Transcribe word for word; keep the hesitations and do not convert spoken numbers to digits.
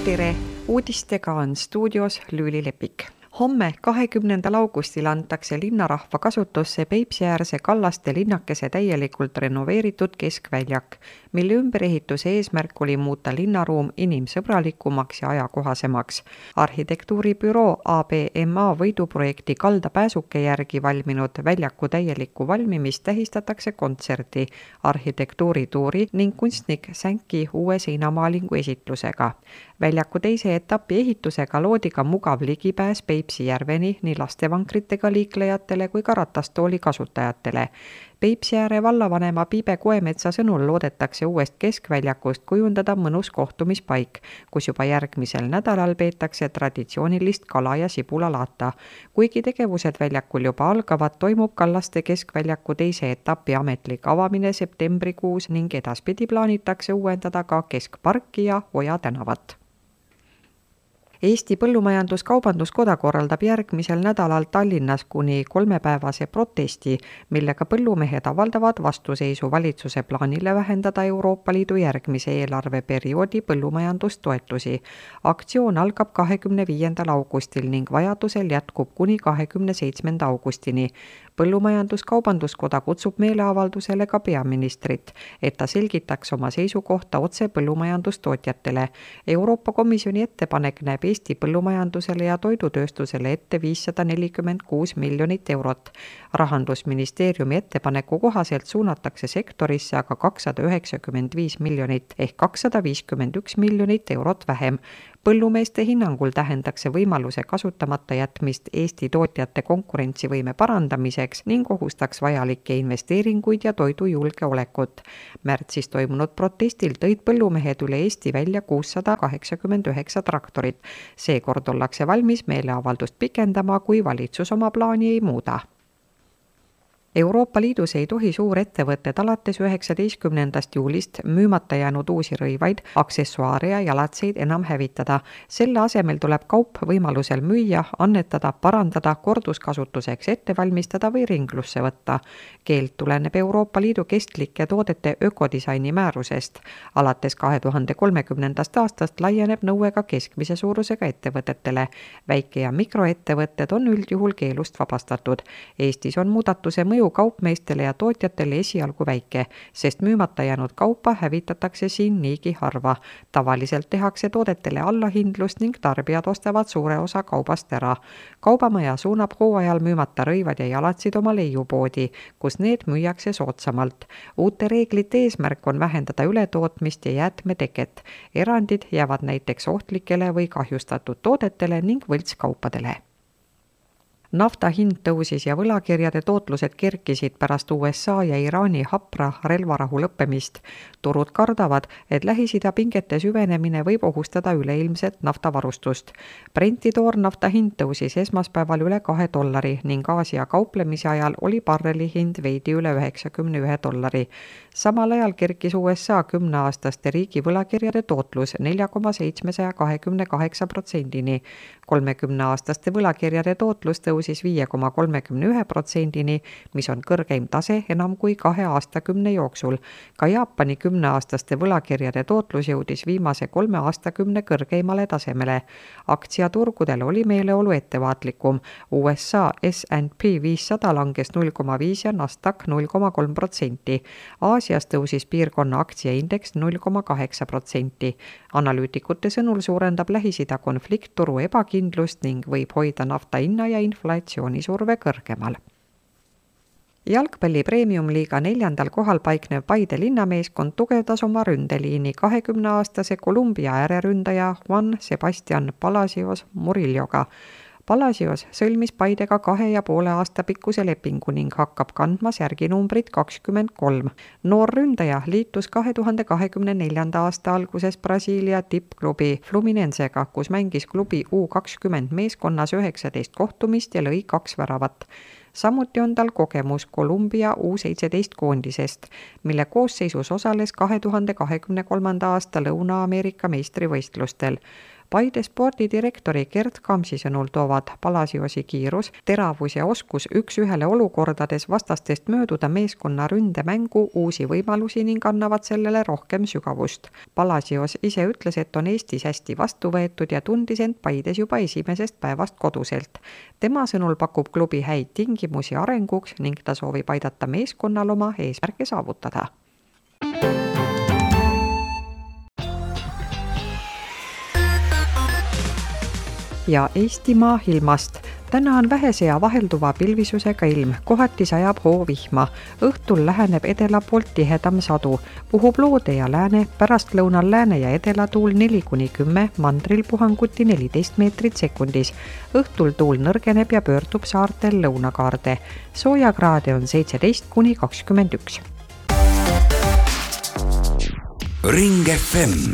tere, uudistega on stuudios Lüüli Lepik. Homme kahekümnendal augustil antakse linnarahva kasutusse Peipsiäärse Kallaste linnakese täielikult renoveeritud keskväljak, mille ümberehituse eesmärk oli muuta linnaruum inimsõbralikumaks ja ajakohasemaks. Arhitektuuribüroo A B M A võiduprojekti kaldapääsuke järgi valminud väljaku täielikku valmimist tähistatakse kontserti, arhitektuurituuri ning kunstnik Sänki uue seinamaalingu esitlusega. Väljaku teise etapi ehitusega loodi ka mugav ligipääs Peipsi järveni nii lastevankritega liiklejatele kui ka ratastooli kasutajatele. Peipsiääre vallavanema Piibe Koemetsa sõnul loodetakse uuest keskväljakust kujundada mõnus kohtumispaik, kus juba järgmisel nädalal peetakse traditsioonilist kala- ja sibulalaata. Kuigi tegevused väljakul juba algavad, toimub Kallaste keskväljaku teise etapi ametlik avamine septembrikuus ning edaspidi plaanitakse uuendada ka keskparki ja Oja tänavat. Eesti Põllumajandus-Kaubanduskoda korraldab järgmisel nädalal Tallinnas kuni kolmepäevase protesti, millega põllumehed avaldavad vastuseisu valitsuse plaanile vähendada Euroopa Liidu järgmise eelarveperioodi põllumajandustoetusi. Aktsioon algab kahekümne viiendal augustil ning vajadusel jätkub kuni kahekümne seitsmenda augustini. Põllumajandus-Kaubanduskoda kutsub meeleavaldusele ka peaministrit, et ta selgitaks oma seisukohta otse põllumajandustootjatele. Euroopa Komisjoni ettepanek näeb Eesti põllumajandusele ja toidutööstusele ette viissada nelikümmend kuus miljonit eurot. Rahandusministeeriumi ettepaneku kohaselt suunatakse sektorisse aga kakssada üheksakümmend viis miljonit ehk kakssada viiskümmend üks miljonit eurot vähem. Põllumeeste hinnangul tähendaks see võimaluse kasutamata jätmist Eesti tootjate konkurentsivõime parandamiseks ning ohustaks vajalikke investeeringuid ja toidujulgeolekut. Märtsis toimunud protestil tõid põllumehed üle Eesti välja kuussada kaheksakümmend üheksa traktorit. Seekord ollakse valmis meeleavaldust pikendama, kui valitsus oma plaani ei muuda. Euroopa Liidus ei tohi suurettevõtted alates üheksateistkümnendast juulist müümata jäänud uusi rõivaid, aksessuaare ja jalatseid enam hävitada. Selle asemel tuleb kaup võimalusel müüa, annetada, parandada, korduskasutuseks ette valmistada või ringlusse võtta. Keeld tuleneb Euroopa Liidu kestlike toodete ökodisaini määrusest. Alates kahe tuhande kolmekümnendast aastast laieneb nõue ka keskmise suurusega ettevõtetele. Väike- ja mikroettevõtted on üldjuhul keelust vabastatud. Eestis on muudatuse mõju kaupmeestele ja tootjatele esialgu väike, sest müümata jäänud kaupa hävitatakse siin niigi harva. Tavaliselt tehakse toodetele allahindlust ning tarbijad ostavad suure osa kaubast ära. Kaubamaja suunab hooajal müümata rõivad ja jalatsid oma leiupoodi, kus need müüakse soodsamalt. Uute reeglite eesmärk on vähendada ületootmist ja jäätmeteket. Erandid jäävad näiteks ohtlikele või kahjustatud toodetele ning võltskaupadele. Nafta hind tõusis ja võlakirjade tootlused kerkisid pärast U S A ja Iraani hapra relvarahu lõppemist. Turud kardavad, et Lähis-Ida pingete süvenemine võib ohustada üleilmset naftavarustust. Brenti toornafta hind tõusis esmaspäeval üle kahe dollari ning Aasia kauplemise ajal oli barreli hind veidi üle üheksakümne ühe dollari. Samal ajal kerkis U S A kümneaastaste riigi võlakirjade tootlus nelja koma seitsmesaja kahekümne kaheksa protsendini. kolmekümneaastaste võlakirjade tootlus tõusis viie koma kolmekümne ühe protsendini, mis on kõrgeim tase enam kui kahe aastakümne jooksul. Ka Jaapani kümneaastaste võlakirjade tootlus jõudis viimase kolme aastakümne kõrgeimale tasemele. Aktsiaturgudel oli meeleolu ettevaatlikum. U S A S and P viissada langes null koma viis ja Nasdaq null koma kolm protsenti. Aasias tõusis piirkonna aktsiaindeks null koma kaheksa protsenti. Analüütikute sõnul suurendab Lähis-Ida konflikt turu ebakindlust ning võib hoida nafta hinna ja inflatsioonisurve kõrgemal. Jalgpalli premium-liiga neljandal kohal paiknev Paide linnameeskond tugevdas oma ründeliini kahekümneaastase Kolumbia ääreründaja Juan Sebastian Palacios Murilloga. Palacios sõlmis Paidega kahe ja poole aasta pikkuse lepingu ning hakkab kandma särginumbrit kakskümmend kolm. Noor ründaja liitus kahe tuhande kahekümne neljanda aasta alguses Brasiilia tippklubi Fluminensega, kus mängis klubi U kakskümmend meeskonnas üheksateist kohtumist ja lõi kaks väravat. Samuti on tal kogemus Kolumbia U seitseteist koondisest, mille koosseisus osales kahe tuhande kahekümne kolmanda aasta Lõuna-Ameerika meistrivõistlustel. Paide spordidirektori Gert Kamsi sõnul toovad Palasjosi kiirus, teravus ja oskus üks-ühele olukordades vastastest mööduda meeskonna ründemängu uusi võimalusi ning annavad sellele rohkem sügavust. Palasjos ise ütles, et on Eestis hästi vastu võetud ja tundis end Paides juba esimesest päevast koduselt. Tema sõnul pakub klubi häid tingimusi arenguks ning ta soovib aidata meeskonnal oma eesmärke saavutada. Ja Eestimaa ilmast. Täna on vähese ja vahelduva pilvisusega ilm, kohati sajab hoovihma. Õhtul läheneb edela poolt tihedam sadu. Puhub loode ja lääne, pärastlõunal lääne ja edela tuul neli kuni kümme, mandril puhanguti neliteist meetrit sekundis. Õhtul tuul nõrgeneb ja pöördub saartel lõunakaarde. Soojakraade on seitseteist kuni kakskümmend üks. Ring F M